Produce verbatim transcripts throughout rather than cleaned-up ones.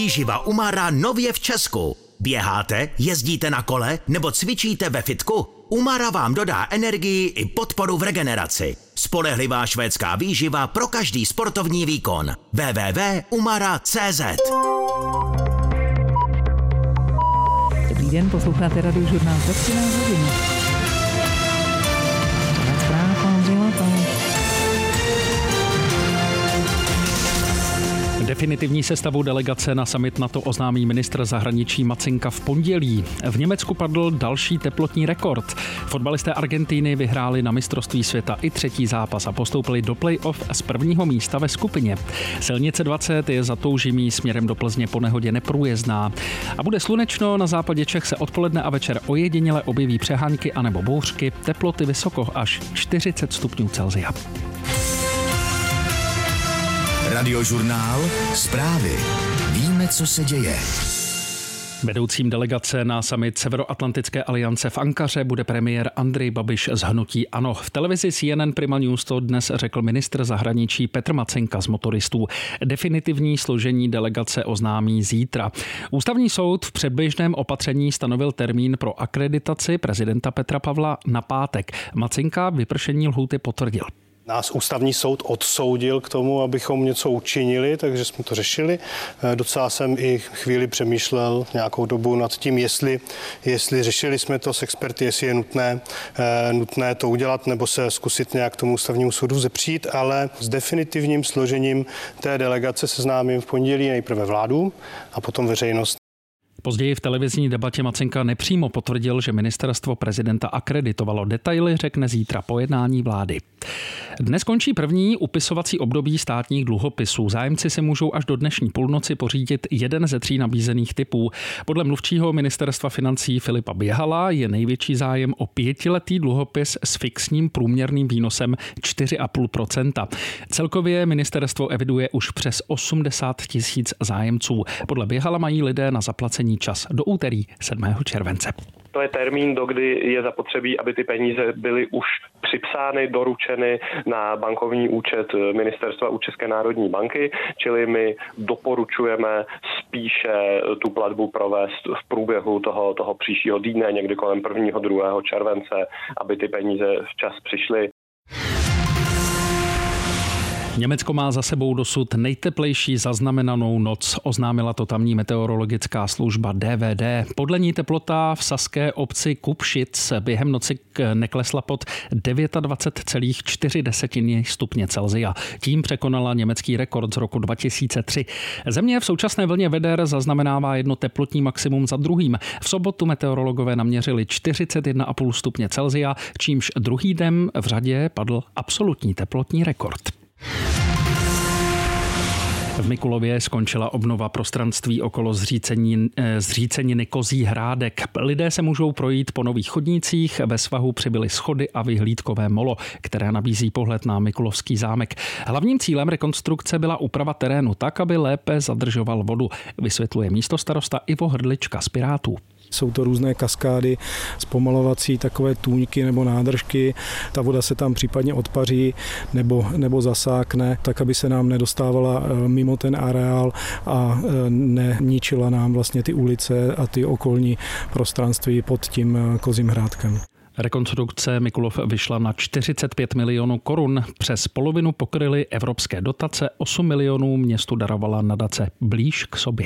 Výživa Umara nově v Česku. Běháte, jezdíte na kole nebo cvičíte ve fitku? Umara vám dodá energii i podporu v regeneraci. Spolehlivá švédská výživa pro každý sportovní výkon. w w w tečka umara tečka c z. Dobrý den, posloucháte Radiožurnál za třináct hodin. Definitivní sestavu delegace na summit NATO oznámí ministr zahraničí Macinka v pondělí. V Německu padl další teplotní rekord. Fotbalisté Argentíny vyhráli na mistrovství světa i třetí zápas a postoupili do play-off z prvního místa ve skupině. Silnice dvacet je zatoužimí směrem do Plzně po nehodě neprůjezdná. A bude slunečno, na západě Čech se odpoledne a večer ojediněle objeví přehánky anebo bouřky, teploty vysoko až čtyřicet stupňů Celsia. Radiožurnál, zprávy. Víme, co se děje. Vedoucím delegace na summit Severoatlantické aliance v Ankaře bude premiér Andrej Babiš z hnutí ANO. V televizi C N N Prima News to dnes řekl ministr zahraničí Petr Macinka z Motoristů. Definitivní složení delegace oznámí zítra. Ústavní soud v předběžném opatření stanovil termín pro akreditaci prezidenta Petra Pavla na pátek. Macinka vypršení lhůty potvrdil. Nás ústavní soud odsoudil k tomu, abychom něco učinili, takže jsme to řešili. Docela jsem i chvíli přemýšlel nějakou dobu nad tím, jestli, jestli řešili jsme to s experty, jestli je nutné, nutné to udělat nebo se zkusit nějak tomu ústavnímu soudu zepřít, ale s definitivním složením té delegace seznámím v pondělí nejprve vládu a potom veřejnost. Později v televizní debatě Macinka nepřímo potvrdil, že ministerstvo prezidenta akreditovalo. Detaily řekne zítra po jednání vlády. Dnes končí první upisovací období státních dluhopisů. Zájemci si můžou až do dnešní půlnoci pořídit jeden ze tří nabízených typů. Podle mluvčího ministerstva financí Filipa Běhala je největší zájem o pětiletý dluhopis s fixním průměrným výnosem čtyři celá pět procenta. Celkově ministerstvo eviduje už přes osmdesát tisíc zájemců. Podle Běhala mají lidé na zaplacení čas do úterý sedmého července. To je termín, do kdy je zapotřebí, aby ty peníze byly už připsány, doručeny na bankovní účet ministerstva u České národní banky, čili my doporučujeme spíše tu platbu provést v průběhu toho, toho příštího týdne, někdy kolem prvního, druhého července, aby ty peníze včas přišly. Německo má za sebou dosud nejteplejší zaznamenanou noc, oznámila to tamní meteorologická služba D V D. Podle ní teplota v saské obci Kupšic během noci neklesla pod dvacet devět celá čtyři stupně Celsia. Tím překonala německý rekord z roku dva tisíce tři. Země v současné vlně veder zaznamenává jedno teplotní maximum za druhým. V sobotu meteorologové naměřili čtyřicet jedna celá pět stupně Celsia, čímž druhý den v řadě padl absolutní teplotní rekord. V Mikulově skončila obnova prostranství okolo zřícení, zříceniny Kozí Hrádek. Lidé se můžou projít po nových chodnících, ve svahu přibyly schody a vyhlídkové molo, které nabízí pohled na Mikulovský zámek. Hlavním cílem rekonstrukce byla úprava terénu tak, aby lépe zadržoval vodu, vysvětluje místostarosta Ivo Hrdlička z Pirátů. Jsou to různé kaskády, zpomalovací takové tůňky nebo nádržky. Ta voda se tam případně odpaří nebo, nebo zasákne, tak aby se nám nedostávala mimo ten areál a neničila nám vlastně ty ulice a ty okolní prostranství pod tím Kozím Hrádkem. Rekonstrukce Mikulov vyšla na čtyřicet pět milionů korun. Přes polovinu pokryly evropské dotace, osm milionů městu darovala nadace Blíž k sobě.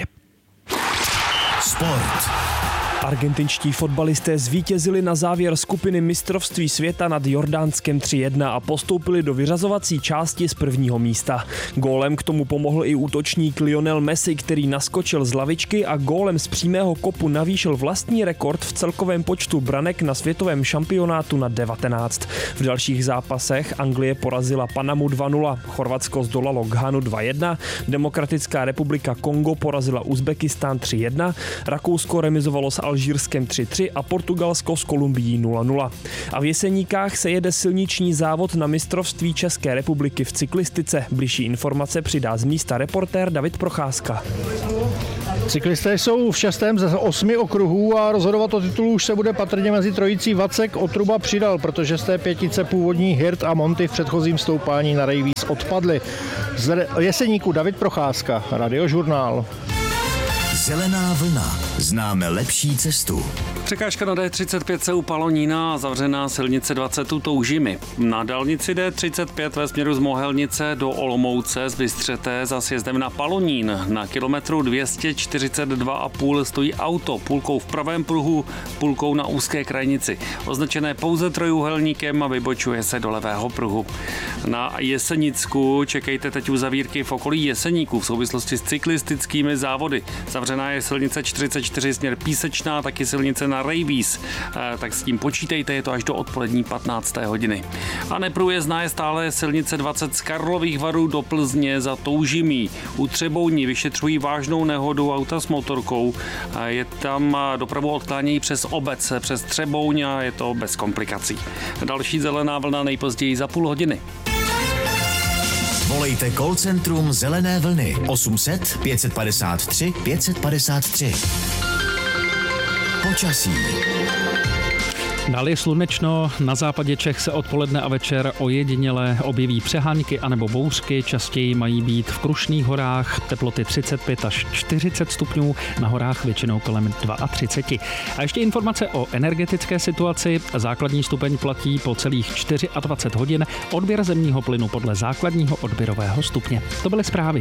Sport. Argentinští fotbalisté zvítězili na závěr skupiny mistrovství světa nad Jordánskem tři jedna a postoupili do vyřazovací části z prvního místa. Gólem k tomu pomohl i útočník Lionel Messi, který naskočil z lavičky a gólem z přímého kopu navýšil vlastní rekord v celkovém počtu branek na světovém šampionátu na devatenáct. V dalších zápasech Anglie porazila Panamu dva nula, Chorvatsko zdolalo Ghanu dva jedna, Demokratická republika Kongo porazila Uzbekistán tři jedna, Rakousko remizovalo s Alžírskem tři tři a Portugalsko s Kolumbií nula nula. A v Jeseníkách se jede silniční závod na mistrovství České republiky v cyklistice. Bližší informace přidá z místa reportér David Procházka. Cyklisté jsou v šestém ze osmi okruhů a rozhodovat o titulu už se bude patrně mezi trojicí Vacek, Otruba, Přidal, protože z té pětice původní Hirt a Monty v předchozím stoupání na Rejvíc odpadly. Z Jeseníku David Procházka, Radiožurnál. Zelená vlna. Známe lepší cestu. Překážka na D třicet pět se u Palonína a zavřená silnice dvacet u Toužimy. Na dálnici D třicet pět ve směru z Mohelnice do Olomouce z Bystřete za sjezdem na Palonín. Na kilometru dvě stě čtyřicet dva a půl stojí auto, půlkou v pravém pruhu, půlkou na úzké krajnici. Označené pouze trojúhelníkem a vybočuje se do levého pruhu. Na Jesenicku čekejte teď uzavírky v okolí Jeseníků v souvislosti s cyklistickými závody. Zavřená je silnice čtyřicet čtyři směr Písečná, taky silnice na Rejvíz. E, tak s tím počítejte, je to až do odpolední patnácté hodiny. A neprůjezdná je stále silnice dvacet z Karlových Varů do Plzně za Toužimí. U Třebouní vyšetřují vážnou nehodu auta s motorkou. E, je tam dopravu odklánějí přes obec, přes Třebouň a je to bez komplikací. Další zelená vlna nejpozději za půl hodiny. Volejte call centrum Zelené vlny osm set pět padesát tři pět padesát tři. Počasí. Dál je slunečno, na západě Čech se odpoledne a večer ojediněle objeví přehánky anebo bouřky, častěji mají být v Krušných horách, teploty třicet pět až čtyřicet stupňů, na horách většinou kolem třicet dva. A ještě informace o energetické situaci. Základní stupeň platí po celých dvacet čtyři hodin, odběr zemního plynu podle základního odběrového stupně. To byly zprávy.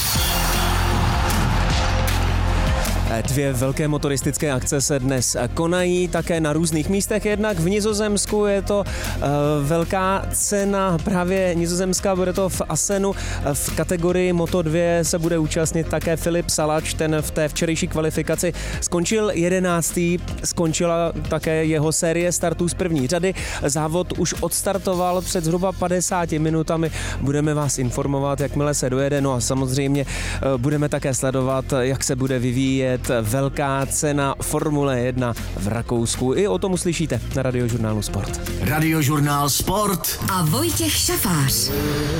Dvě velké motoristické akce se dnes konají také na různých místech. Jednak v Nizozemsku je to uh, velká cena právě nizozemská, bude to v Assenu. V kategorii Moto dva se bude účastnit také Filip Salač, ten v té včerejší kvalifikaci skončil jedenáctý. Skončila také jeho série startů z první řady. Závod už odstartoval před zhruba padesáti minutami. Budeme vás informovat, jakmile se dojede. No a samozřejmě uh, budeme také sledovat, jak se bude vyvíjet velká cena Formule jedna v Rakousku. I o tom uslyšíte na Radiožurnálu Sport. Radiožurnál Sport a Vojtěch Šafář.